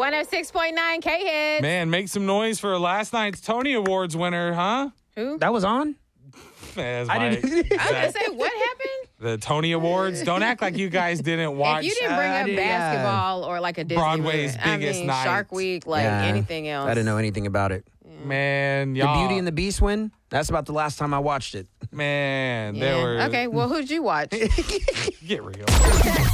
106.9 K-Hits. Man, make some noise for last night's Tony Awards winner, huh? Who? That was on? As I Mike didn't- I was going to said, say, what happened? the Tony Awards. Don't act like you guys didn't watch. If you didn't bring I up didn't- basketball or like a Disney Broadway's movie, biggest night. Shark Week, like Yeah. anything else. I didn't know anything about it. Man, The y'all. Beauty and the Beast win? That's about the last time I watched it. Man, Yeah. they were. Okay, well, who'd you watch? Get real.